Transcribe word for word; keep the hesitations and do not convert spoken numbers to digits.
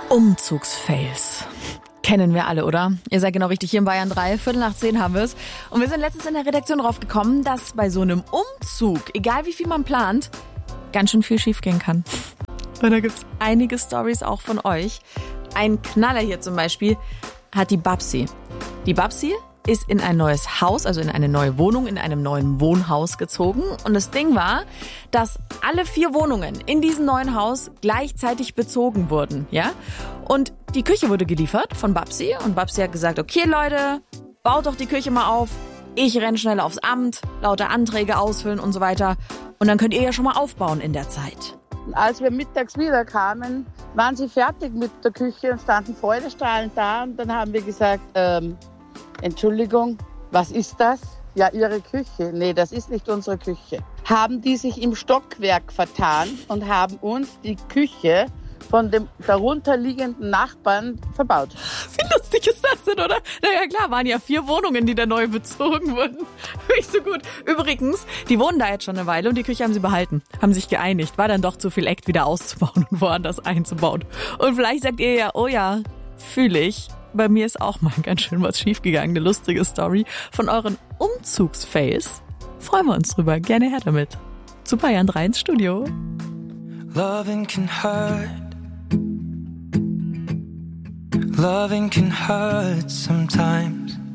Umzugsfails. Kennen wir alle, oder? Ihr seid genau richtig, hier in Bayern drei, Viertel nach zehn haben wir es. Und wir sind letztens in der Redaktion drauf gekommen, dass bei so einem Umzug, egal wie viel man plant, ganz schön viel schiefgehen kann. Und da gibt's einige Storys auch von euch. Ein Knaller hier zum Beispiel hat die Babsi. Die Babsi ist in ein neues Haus, also in eine neue Wohnung, in einem neuen Wohnhaus gezogen. Und das Ding war, dass alle vier Wohnungen in diesem neuen Haus gleichzeitig bezogen wurden, ja? Und die Küche wurde geliefert von Babsi. Und Babsi hat gesagt, okay Leute, baut doch die Küche mal auf. Ich renne schnell aufs Amt, lauter Anträge ausfüllen und so weiter. Und dann könnt ihr ja schon mal aufbauen in der Zeit. Als wir mittags wieder kamen, waren sie fertig mit der Küche und standen freudestrahlend da. Und dann haben wir gesagt, ähm, Entschuldigung, was ist das? Ja, Ihre Küche. Nee, das ist nicht unsere Küche. Haben die sich im Stockwerk vertan und haben uns die Küche von dem darunterliegenden Nachbarn verbaut. Wie lustig ist das denn, oder? Naja klar, waren ja vier Wohnungen, die da neu bezogen wurden. Nicht so gut. Übrigens, die wohnen da jetzt schon eine Weile und die Küche haben sie behalten. Haben sich geeinigt. War dann doch zu viel Act wieder auszubauen und woanders einzubauen. Und vielleicht sagt ihr ja, oh ja, fühle ich. Bei mir ist auch mal ganz schön was schiefgegangen. Eine lustige Story von euren Umzugsfails. Freuen wir uns drüber. Gerne her damit. Zu Bayern drei ins Studio. Loving can hurt. Loving can hurt sometimes.